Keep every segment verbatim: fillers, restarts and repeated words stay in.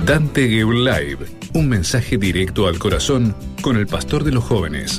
Dante Gebel Live, un mensaje directo al corazón con el pastor de los jóvenes.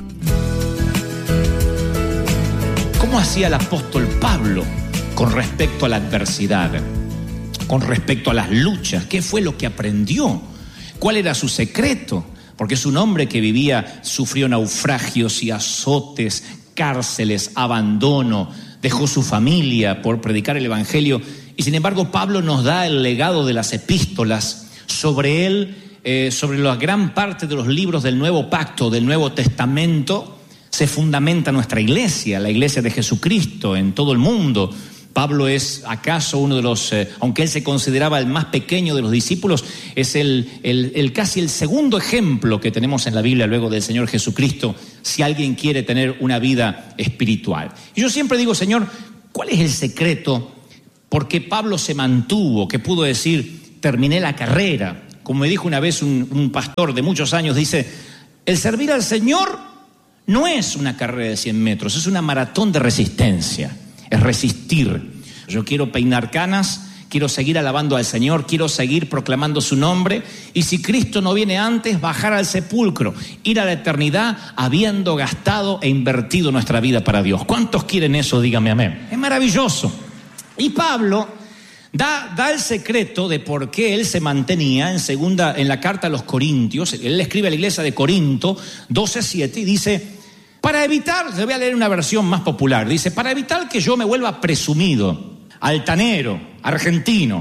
¿Cómo hacía el apóstol Pablo con respecto a la adversidad? Con respecto a las luchas, ¿qué fue lo que aprendió? ¿Cuál era su secreto? Porque es un hombre que vivía, sufrió naufragios y azotes, cárceles, abandono, dejó su familia por predicar el evangelio. Y sin embargo, Pablo nos da el legado de las epístolas. Sobre él, eh, sobre la gran parte de los libros del Nuevo Pacto, del Nuevo Testamento, se fundamenta nuestra iglesia, la iglesia de Jesucristo en todo el mundo. Pablo es acaso uno de los, eh, aunque él se consideraba el más pequeño de los discípulos, es el, el, el casi el segundo ejemplo que tenemos en la Biblia luego del Señor Jesucristo, si alguien quiere tener una vida espiritual. Y yo siempre digo, Señor, ¿cuál es el secreto? ¿Por qué Pablo se mantuvo? ¿Qué pudo decir? Terminé la carrera. Como me dijo una vez un, un pastor de muchos años, dice, el servir al Señor no es una carrera de cien metros, es una maratón de resistencia, es resistir. Yo quiero peinar canas, quiero seguir alabando al Señor, quiero seguir proclamando su nombre, y si Cristo no viene antes, bajar al sepulcro, ir a la eternidad habiendo gastado e invertido nuestra vida para Dios. ¿Cuántos quieren eso? Dígame amén. Es maravilloso. Y Pablo Da, da el secreto de por qué él se mantenía en segunda, en la carta a los Corintios. Él escribe a la iglesia de Corinto doce siete y dice, para evitar, le voy a leer una versión más popular, dice, para evitar que yo me vuelva presumido, altanero, argentino,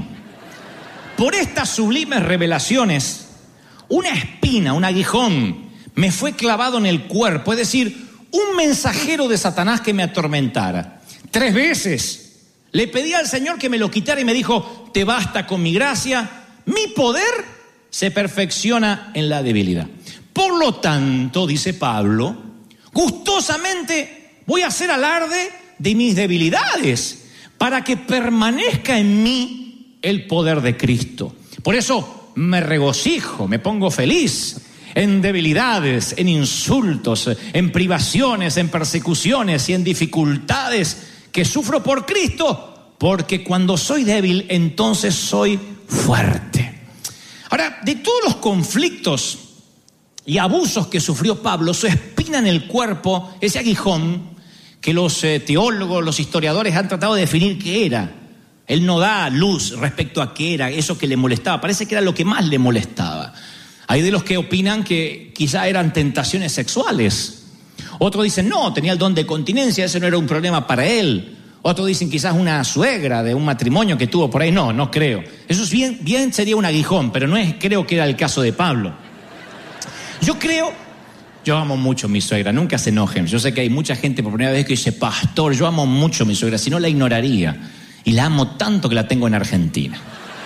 por estas sublimes revelaciones, una espina, un aguijón, me fue clavado en el cuerpo, es decir, un mensajero de Satanás que me atormentara. Tres veces le pedí al Señor que me lo quitara y me dijo, te basta con mi gracia, mi poder se perfecciona en la debilidad. Por lo tanto, dice Pablo, gustosamente voy a hacer alarde de mis debilidades para que permanezca en mí el poder de Cristo. Por eso me regocijo, me pongo feliz en debilidades, en insultos, en privaciones, en persecuciones y en dificultades que sufro por Cristo, porque cuando soy débil, entonces soy fuerte. Ahora, de todos los conflictos y abusos que sufrió Pablo, su espina en el cuerpo, ese aguijón, que los eh, teólogos, los historiadores han tratado de definir qué era. Él no da luz respecto a qué era eso que le molestaba. Parece que era lo que más le molestaba. Hay de los que opinan que quizá eran tentaciones sexuales. Otros dicen, no, tenía el don de continencia, ese no era un problema para él. Otros dicen quizás una suegra de un matrimonio que tuvo por ahí. No, no creo. Eso es bien, bien sería un aguijón, pero no es, creo que era el caso de Pablo. Yo creo, yo amo mucho a mi suegra, nunca se enojen. Yo sé que hay mucha gente por primera vez que dice, pastor, yo amo mucho a mi suegra, si no la ignoraría. Y la amo tanto que la tengo en Argentina.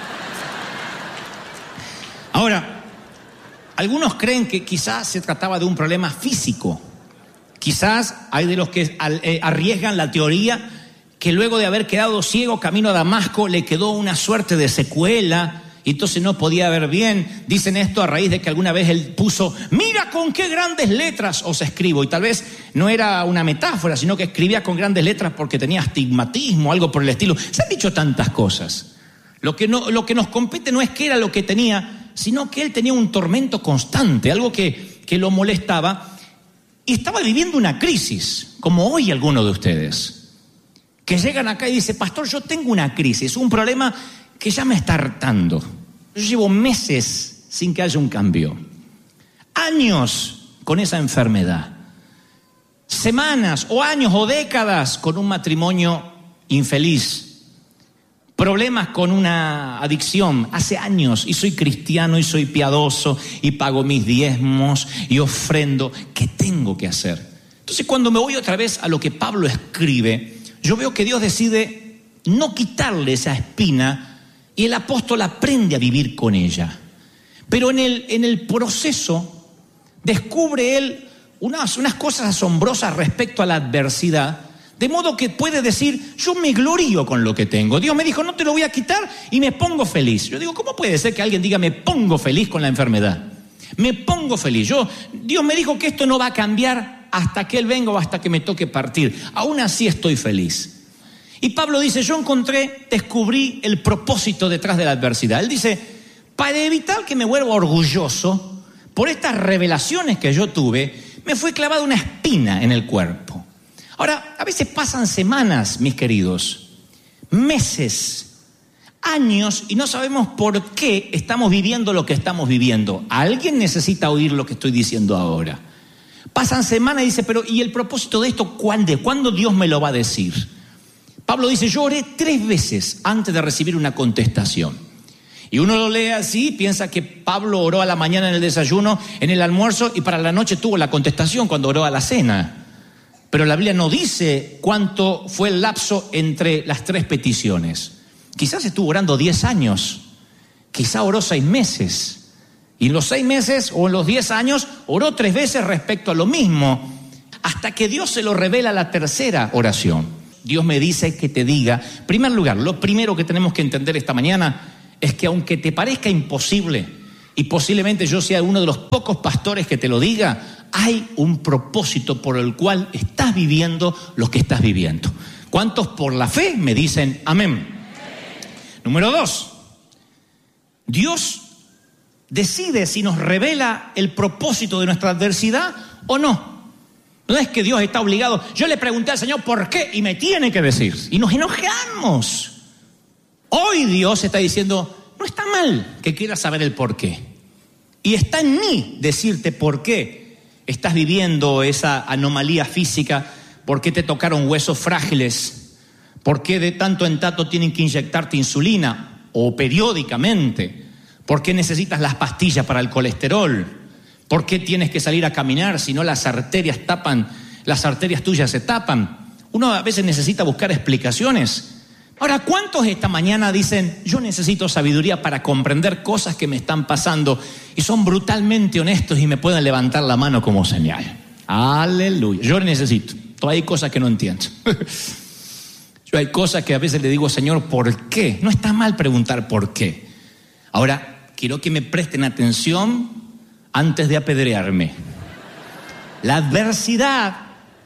Ahora, algunos creen que quizás se trataba de un problema físico. Quizás hay de los que arriesgan la teoría que luego de haber quedado ciego camino a Damasco le quedó una suerte de secuela y entonces no podía ver bien. Dicen esto a raíz de que alguna vez él puso, mira con qué grandes letras os escribo, y tal vez no era una metáfora, sino que escribía con grandes letras porque tenía astigmatismo, algo por el estilo. Se han dicho tantas cosas. Lo que, no, lo que nos compete no es qué era lo que tenía, sino que él tenía un tormento constante, algo que, que lo molestaba. Y estaba viviendo una crisis, como hoy algunos de ustedes, que llegan acá y dicen, pastor, yo tengo una crisis, un problema que ya me está hartando. Yo llevo meses sin que haya un cambio, años con esa enfermedad, semanas o años o décadas con un matrimonio infeliz, problemas con una adicción hace años, y soy cristiano y soy piadoso y pago mis diezmos y ofrendo. ¿Qué tengo que hacer? Entonces, cuando me voy otra vez a lo que Pablo escribe, yo veo que Dios decide no quitarle esa espina y el apóstol aprende a vivir con ella. Pero en el, en el proceso descubre él unas, unas cosas asombrosas respecto a la adversidad. De modo que puede decir, yo me glorío con lo que tengo. Dios me dijo, no te lo voy a quitar y me pongo feliz. Yo digo, ¿cómo puede ser que alguien diga, me pongo feliz con la enfermedad? Me pongo feliz. Yo, Dios me dijo que esto no va a cambiar hasta que Él venga o hasta que me toque partir. Aún así estoy feliz. Y Pablo dice, yo encontré, descubrí el propósito detrás de la adversidad. Él dice, para evitar que me vuelva orgulloso, por estas revelaciones que yo tuve, me fue clavada una espina en el cuerpo. Ahora, a veces pasan semanas, mis queridos, meses, años, y no sabemos por qué estamos viviendo lo que estamos viviendo. Alguien necesita oír lo que estoy diciendo ahora. Pasan semanas y dice, pero ¿y el propósito de esto cuándo? ¿Cuándo Dios me lo va a decir? Pablo dice, yo oré tres veces antes de recibir una contestación. Y uno lo lee así, piensa que Pablo oró a la mañana en el desayuno, en el almuerzo, y para la noche tuvo la contestación cuando oró a la cena. Pero la Biblia no dice cuánto fue el lapso entre las tres peticiones. Quizás estuvo orando diez años, quizás oró seis meses. Y en los seis meses o en los diez años oró tres veces respecto a lo mismo, hasta que Dios se lo revela la tercera oración. Dios me dice que te diga, en primer lugar, lo primero que tenemos que entender esta mañana es que aunque te parezca imposible, y posiblemente yo sea uno de los pocos pastores que te lo diga, hay un propósito por el cual estás viviendo lo que estás viviendo. ¿Cuántos por la fe me dicen amén? Número dos, Dios decide si nos revela el propósito de nuestra adversidad o no. No es que Dios está obligado. Yo le pregunté al Señor por qué y me tiene que decir. Y nos enojamos. Hoy Dios está diciendo, no está mal que quieras saber el por qué. Y está en mí decirte por qué estás viviendo esa anomalía física, por qué te tocaron huesos frágiles, por qué de tanto en tanto tienen que inyectarte insulina o periódicamente, por qué necesitas las pastillas para el colesterol, por qué tienes que salir a caminar si no las arterias tapan, las arterias tuyas se tapan. Uno a veces necesita buscar explicaciones. Ahora, ¿cuántos esta mañana dicen, yo necesito sabiduría para comprender cosas que me están pasando? Y son brutalmente honestos y me pueden levantar la mano como señal. Aleluya. Yo necesito. Todavía hay cosas que no entiendo. Yo hay cosas que a veces le digo, Señor, ¿por qué? No está mal preguntar por qué. Ahora, quiero que me presten atención antes de apedrearme. La adversidad,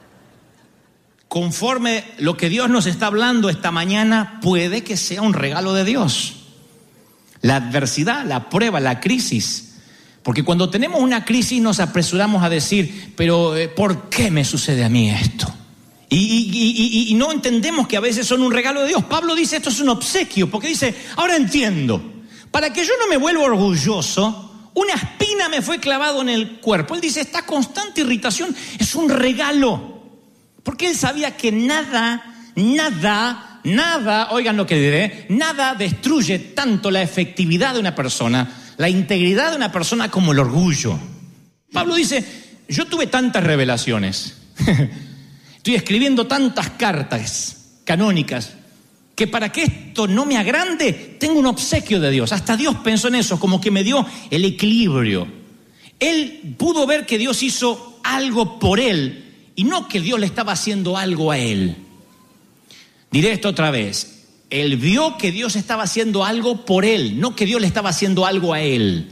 conforme lo que Dios nos está hablando esta mañana, puede que sea un regalo de Dios. La adversidad, la prueba, la crisis. Porque cuando tenemos una crisis nos apresuramos a decir, pero eh, ¿por qué me sucede a mí esto? Y, y, y, y no entendemos que a veces son un regalo de Dios. Pablo dice, esto es un obsequio, porque dice, ahora entiendo, para que yo no me vuelva orgulloso, una espina me fue clavado en el cuerpo. Él dice, esta constante irritación es un regalo. Porque él sabía que nada, nada, nada, oigan lo que diré, nada destruye tanto la efectividad de una persona, la integridad de una persona como el orgullo. Pablo dice, yo tuve tantas revelaciones, estoy escribiendo tantas cartas canónicas, que para que esto no me agrande, tengo un obsequio de Dios. Hasta Dios pensó en eso, como que me dio el equilibrio. Él pudo ver que Dios hizo algo por él, y no que Dios le estaba haciendo algo a él. Diré esto otra vez. Él vio que Dios estaba haciendo algo por él, no que Dios le estaba haciendo algo a él.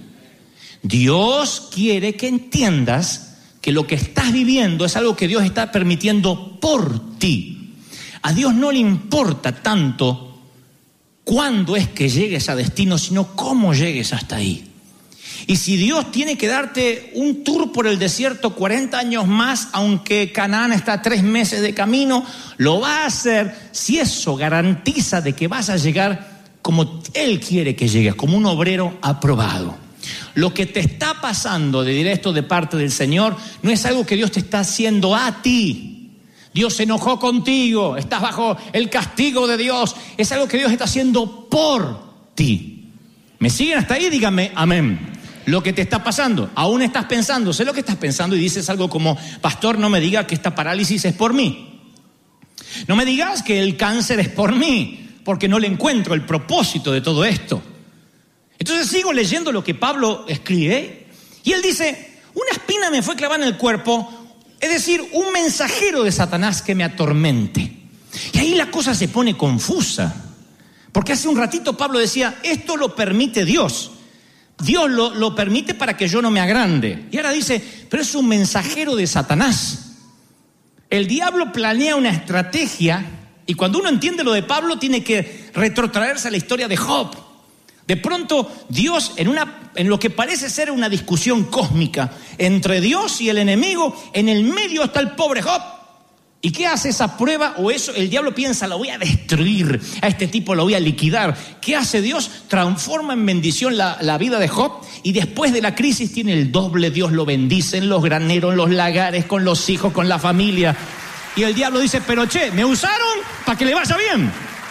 Dios quiere que entiendas que lo que estás viviendo es algo que Dios está permitiendo por ti. A Dios no le importa tanto cuándo es que llegues a destino, sino cómo llegues hasta ahí. Y si Dios tiene que darte un tour por el desierto cuarenta años más, aunque Canaán está a tres meses de camino, lo va a hacer si eso garantiza de que vas a llegar como Él quiere que llegues, como un obrero aprobado. Lo que te está pasando, de directo de parte del Señor, no es algo que Dios te está haciendo a ti. Dios se enojó contigo, estás bajo el castigo de Dios. Es algo que Dios está haciendo por ti. ¿Me siguen hasta ahí? Díganme amén. Lo que te está pasando, aún estás pensando, sé lo que estás pensando y dices algo como, pastor, no me digas que esta parálisis es por mí. No me digas que el cáncer es por mí, porque no le encuentro el propósito de todo esto. Entonces sigo leyendo lo que Pablo escribe y él dice, una espina me fue clavada en el cuerpo, es decir, un mensajero de Satanás que me atormente. Y ahí la cosa se pone confusa, porque hace un ratito Pablo decía, esto lo permite Dios. Dios lo, lo permite para que yo no me agrande. Y ahora dice, pero es un mensajero de Satanás. El diablo planea una estrategia, y cuando uno entiende lo de Pablo, tiene que retrotraerse a la historia de Job. De pronto Dios, en, una, en lo que parece ser una discusión cósmica entre Dios y el enemigo, en el medio está el pobre Job. ¿Y qué hace esa prueba? O eso, el diablo piensa, lo voy a destruir, a este tipo lo voy a liquidar. ¿Qué hace Dios? Transforma en bendición la, la vida de Job, y después de la crisis tiene el doble. Dios lo bendice en los graneros, en los lagares, con los hijos, con la familia. Y el diablo dice, pero che, me usaron para que le vaya bien.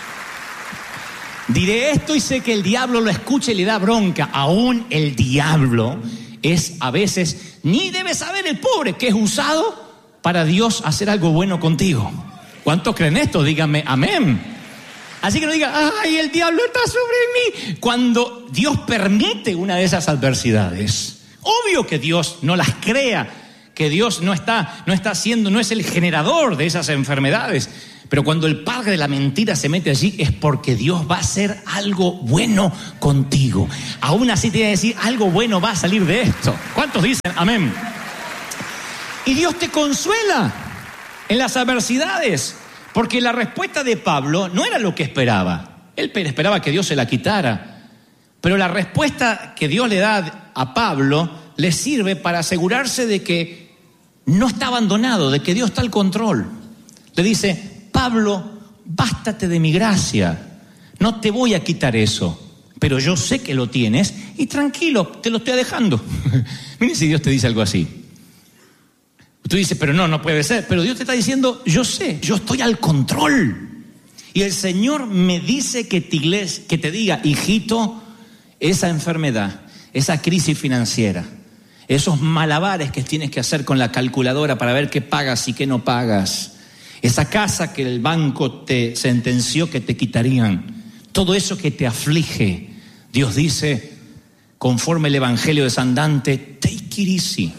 Diré esto y sé que el diablo lo escucha y le da bronca. Aún el diablo es a veces, ni debe saber el pobre, que es usado para Dios hacer algo bueno contigo. ¿Cuántos creen esto? Díganme amén. Así que no digan, ay, el diablo está sobre mí. Cuando Dios permite una de esas adversidades, obvio que Dios no las crea, que Dios no está, no está haciendo, no es el generador de esas enfermedades. Pero cuando el padre de la mentira se mete allí, es porque Dios va a hacer algo bueno contigo. Aún así te voy a decir, algo bueno va a salir de esto. ¿Cuántos dicen amén? Y Dios te consuela en las adversidades, porque la respuesta de Pablo no era lo que esperaba. Él esperaba que Dios se la quitara, pero la respuesta que Dios le da a Pablo le sirve para asegurarse de que no está abandonado, de que Dios está al control. Le dice, Pablo, bástate de mi gracia, no te voy a quitar eso, pero yo sé que lo tienes y tranquilo, te lo estoy dejando. Miren si Dios te dice algo así. Tú dices, pero no, no puede ser. Pero Dios te está diciendo, yo sé, yo estoy al control. Y el Señor me dice que te, que te diga, hijito, esa enfermedad, esa crisis financiera, esos malabares que tienes que hacer con la calculadora para ver qué pagas y qué no pagas, esa casa que el banco te sentenció que te quitarían, todo eso que te aflige, Dios dice, conforme el Evangelio de San Dante, take it easy.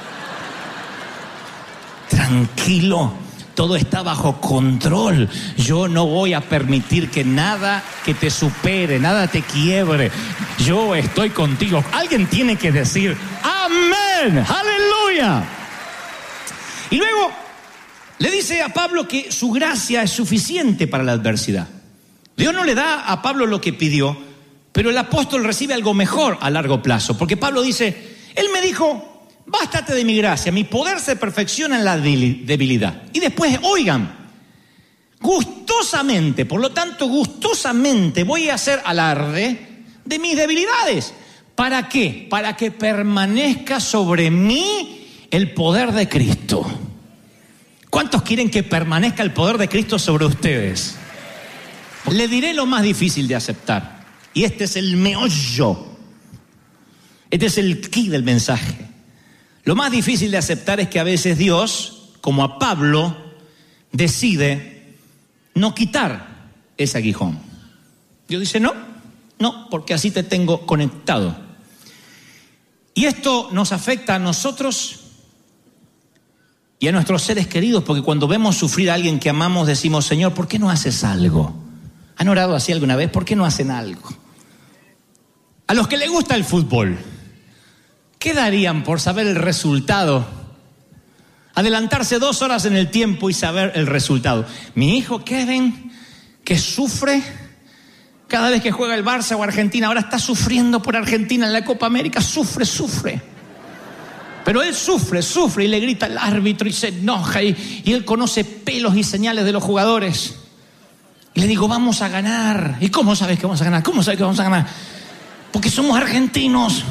Tranquilo, todo está bajo control. Yo no voy a permitir que nada que te supere, nada te quiebre. Yo estoy contigo. Alguien tiene que decir amén, aleluya. Y luego le dice a Pablo que su gracia es suficiente para la adversidad. Dios no le da a Pablo lo que pidió, pero el apóstol recibe algo mejor a largo plazo, porque Pablo dice, él me dijo, bástate de mi gracia, mi poder se perfecciona en la debilidad. Y después, oigan, gustosamente, por lo tanto, gustosamente voy a hacer alarde de mis debilidades. ¿Para qué? Para que permanezca sobre mí el poder de Cristo. ¿Cuántos quieren que permanezca el poder de Cristo sobre ustedes? Le diré lo más difícil de aceptar. Y este es el meollo. Este es el key del mensaje. Lo más difícil de aceptar es que a veces Dios, como a Pablo, decide no quitar ese aguijón. Dios dice, no, no, porque así te tengo conectado. Y esto nos afecta a nosotros y a nuestros seres queridos, porque cuando vemos sufrir a alguien que amamos, decimos, Señor, ¿por qué no haces algo? ¿Han orado así alguna vez? ¿Por qué no hacen algo? A los que les gusta el fútbol, ¿qué darían por saber el resultado? Adelantarse dos horas en el tiempo y saber el resultado. Mi hijo Kevin, que sufre cada vez que juega el Barça o Argentina, ahora está sufriendo por Argentina en la Copa América, sufre, sufre. Pero él sufre, sufre y le grita al árbitro y se enoja y, y él conoce pelos y señales de los jugadores. Y le digo, vamos a ganar. ¿Y cómo sabes que vamos a ganar? ¿Cómo sabes que vamos a ganar? Porque somos argentinos.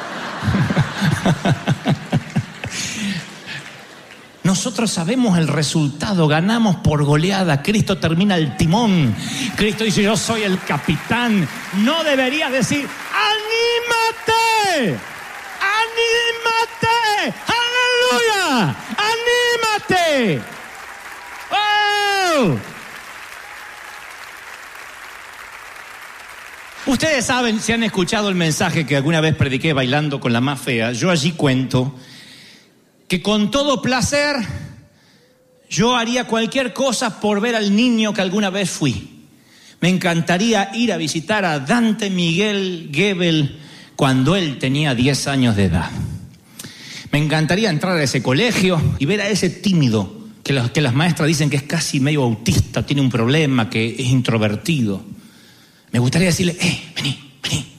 Nosotros sabemos el resultado, ganamos por goleada. Cristo termina el timón. Cristo dice, yo soy el capitán. No deberías decir, ¡anímate! ¡Anímate! ¡Aleluya! ¡Anímate! ¡Oh! Ustedes saben, si han escuchado el mensaje que alguna vez prediqué bailando con la más fea, yo allí cuento que con todo placer yo haría cualquier cosa por ver al niño que alguna vez fui. Me encantaría ir a visitar a Dante Miguel Gebel cuando él tenía diez años de edad. Me encantaría entrar a ese colegio y ver a ese tímido que, los, que las maestras dicen que es casi medio autista, tiene un problema, que es introvertido. Me gustaría decirle, eh, vení, vení,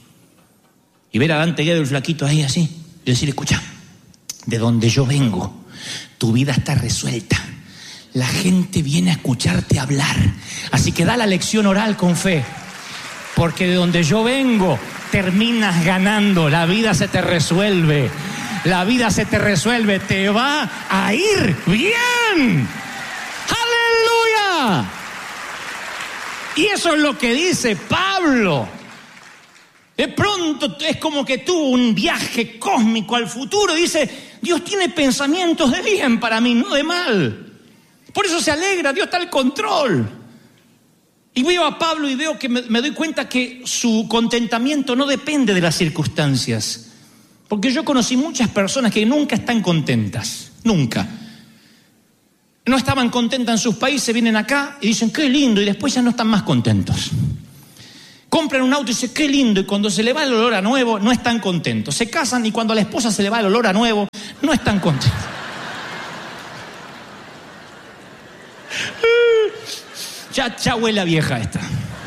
y ver a Dante Guedo, el flaquito ahí así, y decir, escucha, de donde yo vengo, tu vida está resuelta. La gente viene a escucharte hablar. Así que da la lección oral con fe. Porque de donde yo vengo, terminas ganando. La vida se te resuelve. La vida se te resuelve. Te va a ir bien. ¡Aleluya! Y eso es lo que dice Pablo. De pronto es como que tuvo un viaje cósmico al futuro. Dice, Dios tiene pensamientos de bien para mí, no de mal. Por eso se alegra, Dios está al control. Y veo a Pablo y veo que me, me doy cuenta que su contentamiento no depende de las circunstancias. Porque yo conocí muchas personas que nunca están contentas, nunca. No estaban contentas en sus países, vienen acá y dicen, qué lindo, y después ya no están más contentos. Compran un auto y dicen, qué lindo, y cuando se le va el olor a nuevo, no están contentos. Se casan y cuando a la esposa se le va el olor a nuevo, no están contentos. Ya, ya huele a vieja esta.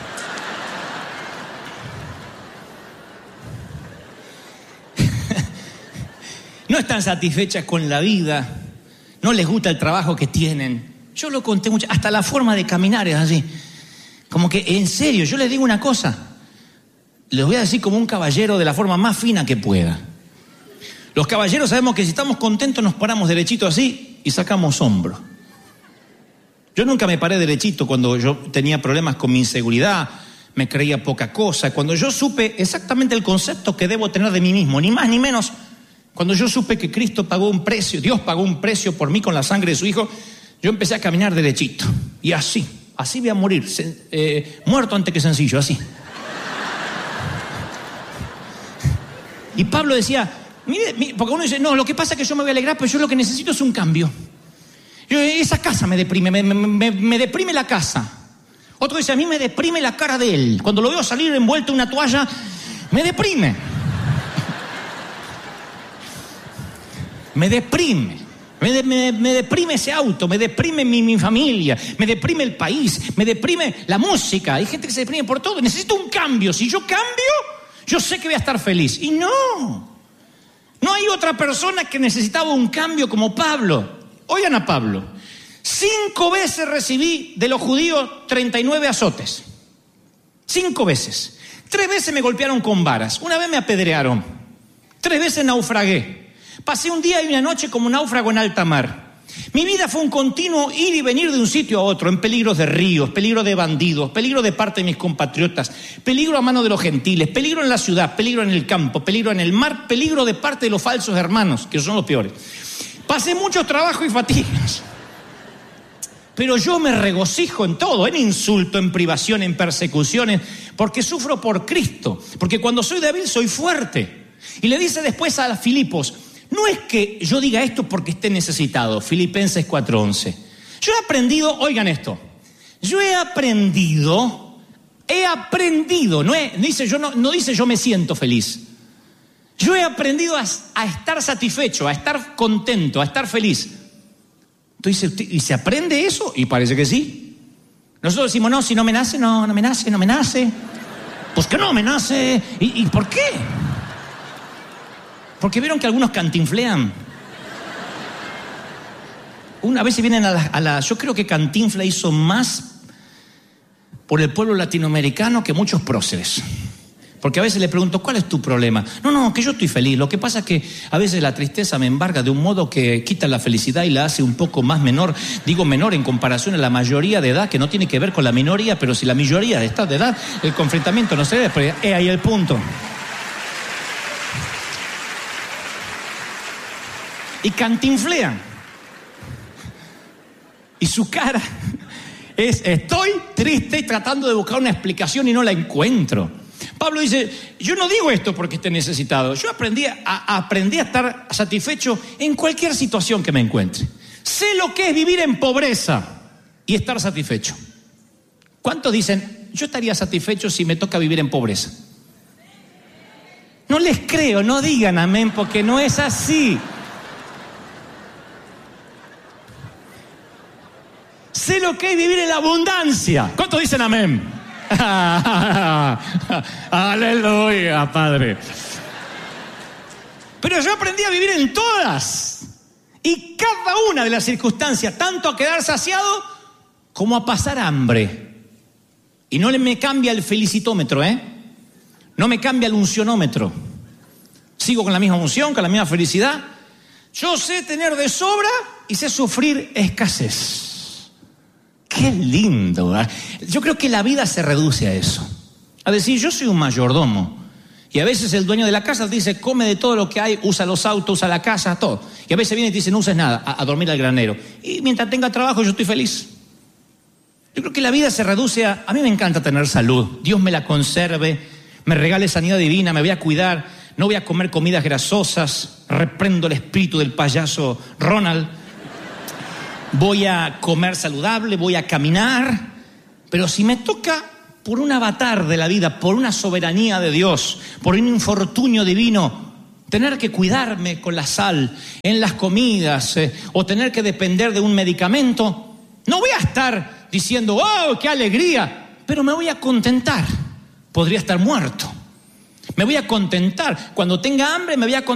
No están satisfechas con la vida, no les gusta el trabajo que tienen. Yo lo conté mucho, hasta la forma de caminar es así. Como que, en serio, yo les digo una cosa, les voy a decir como un caballero de la forma más fina que pueda. Los caballeros sabemos que si estamos contentos nos paramos derechito así y sacamos hombro. Yo nunca me paré derechito cuando yo tenía problemas con mi inseguridad, me creía poca cosa. Cuando yo supe exactamente el concepto que debo tener de mí mismo, ni más ni menos, cuando yo supe que Cristo pagó un precio, Dios pagó un precio por mí con la sangre de su Hijo, yo empecé a caminar derechito. Y así, así voy a morir, eh, muerto antes que sencillo, así. Y Pablo decía, mire, mire, porque uno dice, no, lo que pasa es que yo me voy a alegrar, pero yo lo que necesito es un cambio. Yo, esa casa me deprime, me, me, me, me deprime la casa. Otro dice, a mí me deprime la cara de él. Cuando lo veo salir envuelto en una toalla, me deprime. Me deprime. Me, de, me, me deprime ese auto, me deprime mi, mi familia, me deprime el país, me deprime la música. Hay gente que se deprime por todo. Necesito un cambio. Si yo cambio, yo sé que voy a estar feliz. Y no. No hay otra persona que necesitaba un cambio como Pablo. Oigan a Pablo, cinco veces recibí de los judíos treinta y nueve azotes. Cinco veces. Tres veces me golpearon con varas. Una vez me apedrearon. Tres veces naufragué. Pasé un día y una noche como náufrago en alta mar. Mi vida fue un continuo ir y venir de un sitio a otro, en peligros de ríos, peligro de bandidos, peligro de parte de mis compatriotas, peligro a mano de los gentiles, peligro en la ciudad, peligro en el campo, peligro en el mar, peligro de parte de los falsos hermanos, que son los peores. Pasé mucho trabajo y fatigas, pero yo me regocijo en todo, en insulto, en privación, en persecuciones, porque sufro por Cristo, porque cuando soy débil soy fuerte. Y le dice después a Filipos, no es que yo diga esto porque esté necesitado, Filipenses cuatro once. Yo he aprendido, oigan esto, yo he aprendido, he aprendido, no, he, dice, yo no, no dice yo me siento feliz. Yo he aprendido a, a estar satisfecho, a estar contento, a estar feliz. Entonces, ¿y se aprende eso? Y parece que sí. Nosotros decimos, no, si no me nace, no, no me nace, no me nace. Pues que no me nace. ¿Y, y por qué? Porque vieron que algunos cantinflean. Una vez se vienen a la, a la... Yo creo que Cantinfla hizo más por el pueblo latinoamericano que muchos próceres. Porque a veces le pregunto, ¿cuál es tu problema? No, no, que yo estoy feliz. Lo que pasa es que a veces la tristeza me embarga de un modo que quita la felicidad y la hace un poco más menor. Digo menor en comparación a la mayoría de edad, que no tiene que ver con la minoría, pero si la mayoría está de edad, el confrontamiento no se debe, pero es ahí el punto. Y cantinflean. Y su cara es, estoy triste y tratando de buscar una explicación y no la encuentro. Pablo dice, yo no digo esto porque esté necesitado. Yo aprendí a, a, aprendí a estar satisfecho en cualquier situación que me encuentre. Sé lo que es vivir en pobreza y estar satisfecho. ¿Cuántos dicen, yo estaría satisfecho si me toca vivir en pobreza? No les creo, no digan amén, porque no es así. Sé lo que es vivir en la abundancia. ¿Cuántos dicen amén? Aleluya, Padre. Pero yo aprendí a vivir en todas. Y cada una de las circunstancias, tanto a quedar saciado como a pasar hambre. Y no me cambia el felicitómetro, ¿eh? No me cambia el uncionómetro. Sigo con la misma unción, con la misma felicidad. Yo sé tener de sobra y sé sufrir escasez. ¡Qué lindo! ¿eh? Yo creo que la vida se reduce a eso. A decir, yo soy un mayordomo. Y a veces el dueño de la casa te dice, come de todo lo que hay, usa los autos, usa la casa, todo. Y a veces viene y te dice, no uses nada, a, a dormir al granero. Y mientras tenga trabajo yo estoy feliz. Yo creo que la vida se reduce a, a mí me encanta tener salud. Dios me la conserve, me regale sanidad divina, me voy a cuidar, no voy a comer comidas grasosas, reprendo el espíritu del payaso Ronald. Voy a comer saludable, voy a caminar. Pero si me toca por un avatar de la vida, por una soberanía de Dios, por un infortunio divino, tener que cuidarme con la sal en las comidas eh, o tener que depender de un medicamento, no voy a estar diciendo, ¡oh, qué alegría! Pero me voy a contentar. Podría estar muerto. Me voy a contentar. Cuando tenga hambre me voy a contentar.